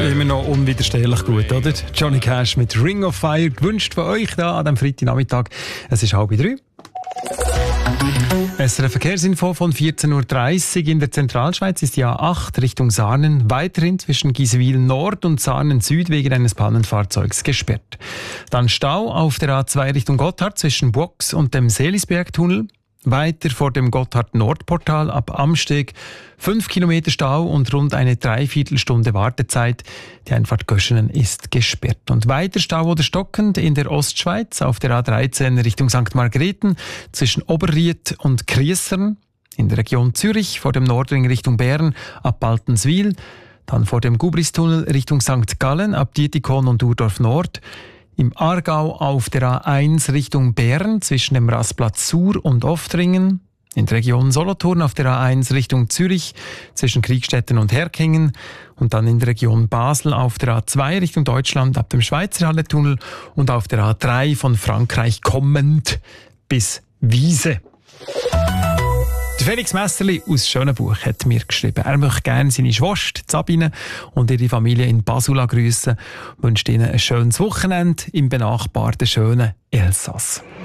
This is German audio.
Immer noch unwiderstehlich gut, oder? Johnny Cash mit Ring of Fire, gewünscht von euch da an diesem Freitagnachmittag. Es ist 2:30. SRF Verkehrsinfo von 14:30 Uhr. In der Zentralschweiz ist die A8 Richtung Sarnen weiterhin zwischen Giswil Nord und Sarnen Süd wegen eines Pannenfahrzeugs gesperrt. Dann Stau auf der A2 Richtung Gotthard zwischen Buox und dem Seelisbergtunnel. Weiter vor dem Gotthard-Nord-Portal ab Amsteg 5 Kilometer Stau und rund eine Dreiviertelstunde Wartezeit. Die Einfahrt Göschenen ist gesperrt. Und weiter Stau oder stockend in der Ostschweiz auf der A13 Richtung St. Margrethen zwischen Oberried und Kriessern. In der Region Zürich vor dem Nordring Richtung Bern ab Baltenswil. Dann vor dem Gubristunnel Richtung St. Gallen ab Dietikon und Urdorf Nord. Im Aargau auf der A1 Richtung Bern zwischen dem Rastplatz Sur und Oftringen. In der Region Solothurn auf der A1 Richtung Zürich zwischen Kriegstetten und Herkingen. Und dann in der Region Basel auf der A2 Richtung Deutschland ab dem Schweizerhalletunnel und auf der A3 von Frankreich kommend bis Wiese. Felix Messerli aus Schönenbuch hat mir geschrieben, er möchte gerne seine Schwester Sabine und ihre Familie in Basula grüßen, wünscht ihnen ein schönes Wochenende im benachbarten schönen Elsass.